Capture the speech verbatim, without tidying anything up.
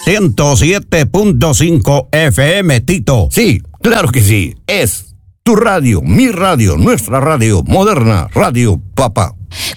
ciento siete punto cinco F M, Tito. Sí, claro que sí. Es tu radio, mi radio, nuestra radio, moderna, Radio Papá.